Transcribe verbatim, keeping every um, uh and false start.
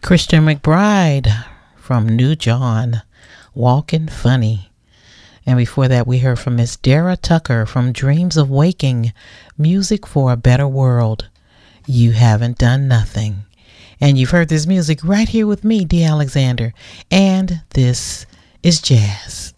Christian McBride from New John, Walkin' Funny. And before that, we heard from Miss Dara Tucker from Dreams of Waking, Music for a Better World. You Haven't Done Nothing. And you've heard this music right here with me, D. Alexander. And this is jazz.